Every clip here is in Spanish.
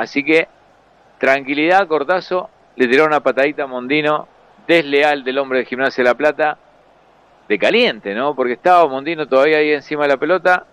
Así que, tranquilidad, Cortazo, le tiró una patadita a Mondino, desleal del hombre de Gimnasia de La Plata, de caliente, ¿no? Porque estaba Mondino todavía ahí encima de la pelota,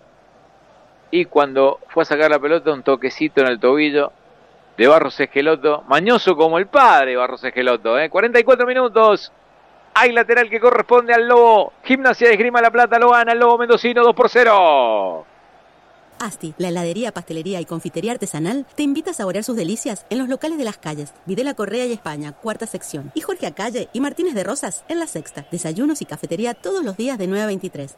y cuando fue a sacar la pelota, un toquecito en el tobillo de Barros Esqueloto, mañoso como el padre Barros Esqueloto, 44 minutos, hay lateral que corresponde al Lobo, Gimnasia de Esgrima La Plata lo gana el Lobo mendocino 2-0. Asti, la heladería, pastelería y confitería artesanal, te invita a saborear sus delicias en los locales de Las Calles, Videla Correa y España, cuarta sección, y Jorge Acalle y Martínez de Rosas en la sexta. Desayunos y cafetería todos los días de 9 a 23.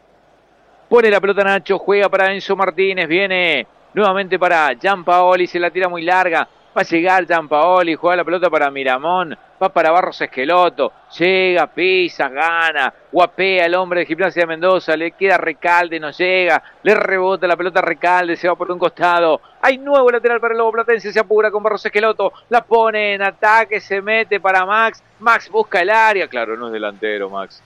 Pone la pelota Nacho, juega para Enzo Martínez, viene nuevamente para Gianpaoli, se la tira muy larga, va a llegar Gianpaoli, juega la pelota para Miramón, va para Barros Esqueloto, llega, pisa, gana, guapea el hombre de Gimnasia de Mendoza, le queda Recalde, no llega, le rebota la pelota a Recalde, se va por un costado, hay nuevo lateral para el Lobo Platense, se apura con Barros Esqueloto, la pone en ataque, se mete para Max, Max busca el área, claro, no es delantero Max,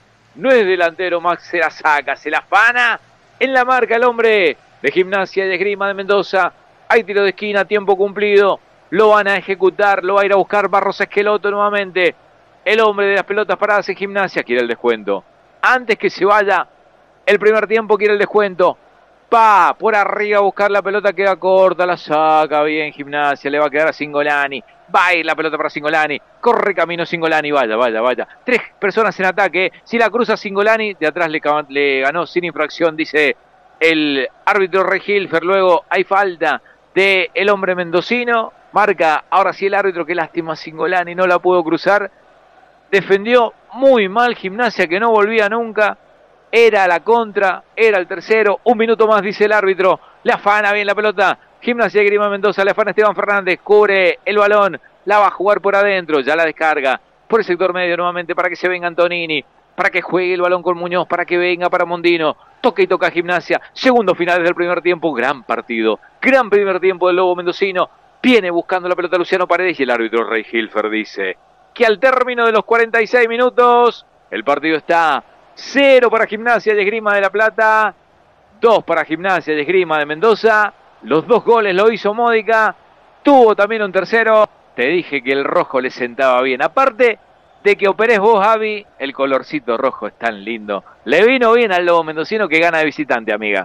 Max se la saca, se la afana, en la marca el hombre de Gimnasia de Esgrima de Mendoza, hay tiro de esquina, tiempo cumplido, lo van a ejecutar, lo va a ir a buscar Barros Esqueloto nuevamente. El hombre de las pelotas paradas en Gimnasia quiere el descuento. Antes que se vaya el primer tiempo quiere el descuento. Pa, por arriba a buscar la pelota, queda corta, la saca bien Gimnasia, le va a quedar a Cingolani. Va a ir la pelota para Cingolani, corre camino Cingolani, vaya. 3 personas en ataque, si la cruza Cingolani, de atrás le ganó sin infracción, dice el árbitro Rey Hilfer. Luego hay falta de el hombre mendocino. Marca ahora sí el árbitro, qué lástima Cingolani, no la pudo cruzar. Defendió muy mal Gimnasia, que no volvía nunca. Era la contra, era el tercero. 1 minuto más, dice el árbitro. Le afana bien la pelota. Gimnasia de Esgrima Mendoza, le afana Esteban Fernández. Cubre el balón, la va a jugar por adentro. Ya la descarga por el sector medio nuevamente para que se venga Antonini. Para que juegue el balón con Muñoz, para que venga para Mondino. Toca y toca Gimnasia. Segundo final del primer tiempo. Gran partido. Gran primer tiempo del Lobo mendocino. Viene buscando la pelota Luciano Paredes y el árbitro Rey Hilfer dice que al término de los 46 minutos el partido está 0 para Gimnasia de Esgrima de La Plata, 2 para Gimnasia de Esgrima de Mendoza. Los 2 goles lo hizo Módica, tuvo también un tercero. Te dije que el rojo le sentaba bien, aparte de que operés vos, Javi, el colorcito rojo es tan lindo. Le vino bien al Lobo mendocino que gana de visitante, amiga.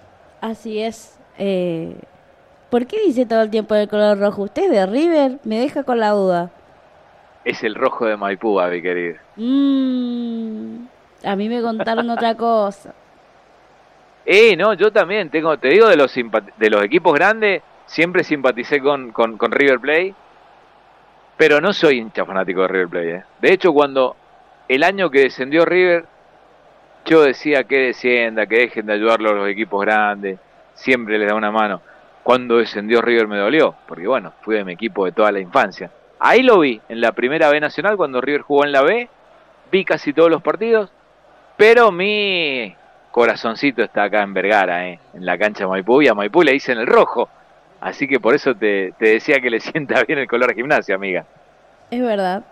Así es. ¿Por qué dice todo el tiempo el color rojo? ¿Usted es de River? Me deja con la duda. Es el rojo de Maipú, mi querido. A mí me contaron otra cosa. No, yo también te digo de los equipos grandes, siempre simpaticé con River Plate, pero no soy hincha fanático de River Plate. De hecho, cuando el año que descendió River, yo decía que descienda, que dejen de ayudarlo a los equipos grandes, siempre les da una mano. Cuando descendió River me dolió, porque bueno, fui de mi equipo de toda la infancia. Ahí lo vi, en la primera B Nacional, cuando River jugó en la B, vi casi todos los partidos, pero mi corazoncito está acá en Vergara, en la cancha de Maipú, y a Maipú le dicen el rojo, así que por eso te decía que le sienta bien el color a Gimnasia, amiga. Es verdad.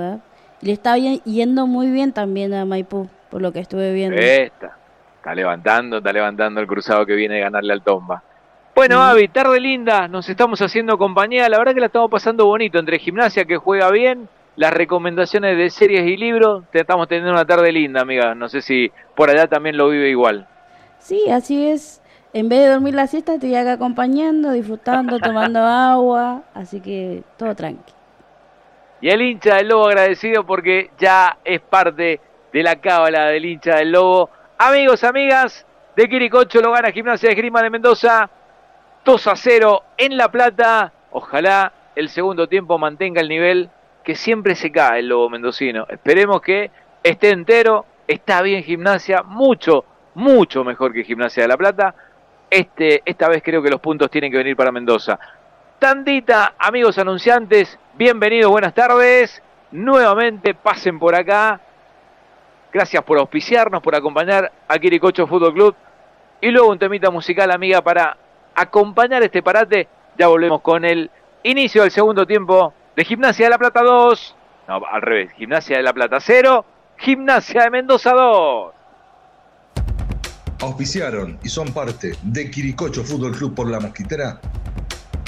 Y le está yendo muy bien también a Maipú, por lo que estuve viendo. Está levantando el cruzado que viene de ganarle al Tomba. Bueno, Avi, tarde linda, nos estamos haciendo compañía, la verdad que la estamos pasando bonito, entre Gimnasia que juega bien, las recomendaciones de series y libros, estamos teniendo una tarde linda, amiga, no sé si por allá también lo vive igual. Sí, así es, en vez de dormir la siesta estoy acá acompañando, disfrutando, tomando agua, así que todo tranqui. Y el hincha del Lobo agradecido porque ya es parte de la cábala del hincha del Lobo. Amigos, amigas, de Quiricocho lo gana Gimnasia de Esgrima de Mendoza, 2-0 en La Plata. Ojalá el segundo tiempo mantenga el nivel que siempre se cae el Lobo mendocino. Esperemos que esté entero. Está bien Gimnasia, mucho mejor que Gimnasia de La Plata. Esta vez creo que los puntos tienen que venir para Mendoza. Tandita, amigos anunciantes, bienvenidos, buenas tardes. Nuevamente pasen por acá. Gracias por auspiciarnos, por acompañar a Quiricocho Fútbol Club. Y luego un temita musical, amiga, para acompañar este parate. Ya volvemos con el inicio del segundo tiempo de Gimnasia de La Plata 2. No, al revés. Gimnasia de La Plata 0. Gimnasia de Mendoza 2. Auspiciaron y son parte de Quiricocho Fútbol Club por La Mosquitera.